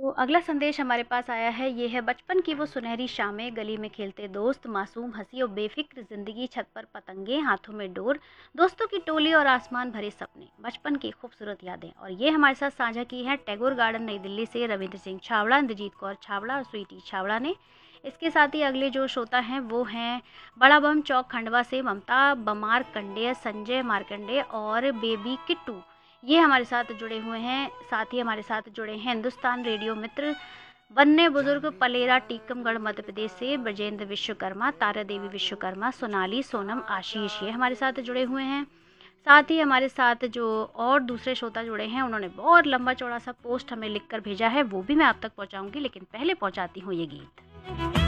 तो अगला संदेश हमारे पास आया है, ये है बचपन की वो सुनहरी शामें, गली में खेलते दोस्त, मासूम हंसी और बेफिक्र जिंदगी, छत पर पतंगे, हाथों में डोर, दोस्तों की टोली और आसमान भरे सपने, बचपन की खूबसूरत यादें। और ये हमारे साथ साझा की है टैगोर गार्डन नई दिल्ली से रविंद्र सिंह छावड़ा, इंद्रजीत कौर छावड़ा और स्वीटी छावड़ा ने। इसके साथ ही अगले जो श्रोता हैं वो हैं बड़ा बम चौक खंडवा से ममता बमार कंडे, संजय मार्कंडे और बेबी किट्टू, ये हमारे साथ जुड़े हुए हैं। साथ ही हमारे साथ जुड़े हैं हिंदुस्तान रेडियो मित्र वन्य बुजुर्ग पलेरा टीकमगढ़ मध्य प्रदेश से ब्रजेंद्र विश्वकर्मा, तारा देवी विश्वकर्मा, सोनाली, सोनम, आशीष, ये हमारे साथ जुड़े हुए हैं। साथ ही हमारे साथ जो और दूसरे श्रोता जुड़े हैं उन्होंने बहुत लंबा चौड़ा सा पोस्ट हमें लिखकर भेजा है, वो भी मैं आप तक पहुंचाऊंगी, लेकिन पहले पहुंचाती हूँ ये गीत।